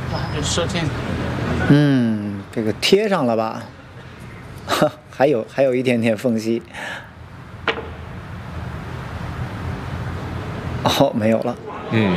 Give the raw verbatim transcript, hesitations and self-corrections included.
就射箭。 嗯，这个贴上了吧？还有还有一点点缝隙。哦，没有了。 嗯，